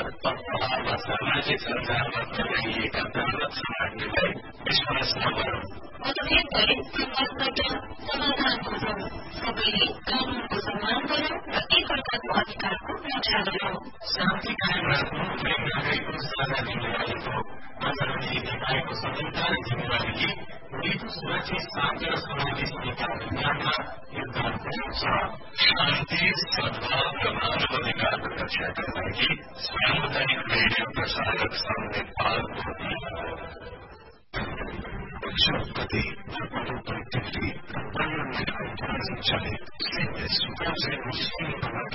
अधिकार तत्त्व वा सामाजिक सञ्जालमा फैलाइएका गलत सामग्रीलाई विश्वास नगरौं। मतभेद गरे संवादबाट समाधान खोजौं। सबैले कानूनको सम्मान गरौं र एकअर्काको अधिकारको रक्षा गरौं। शान्ति कायम राख्नु हरेक नागरिकको साझा जिम्मेवारी हो। आदरणीय निकायको स्वतन्त्रता र जिम्मेवारीले उनीको सुरक्षित शान्ति र समावेश अधिकार निर्माणमा योगदान पुर्याउँछ। शान्ति, सद्भाव र मानव अधिकारको रक्षाका लागि सामुदायिक रेडियो प्रसारक संघ नेपालको Shortcutting, activity, environmental challenge, fitness, housing,